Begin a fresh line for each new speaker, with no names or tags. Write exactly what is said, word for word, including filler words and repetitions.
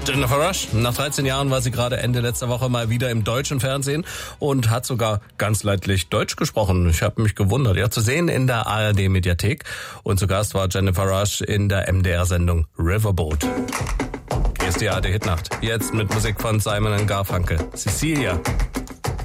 Jennifer Rush. Nach dreizehn Jahren war sie gerade Ende letzter Woche mal wieder im deutschen Fernsehen und hat sogar ganz leidlich Deutsch gesprochen. Ich habe mich gewundert. Ja, zu sehen in der A R D-Mediathek. Und zu Gast war Jennifer Rush in der M D R-Sendung Riverboat. Hier ist die A R D-Hitnacht. Jetzt mit Musik von Simon and Garfunkel. Cecilia.